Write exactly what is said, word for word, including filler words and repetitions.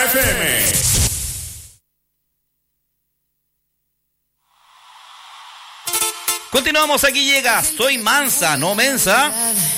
F M. Continuamos, aquí llega Soy Mansa, no Mensa.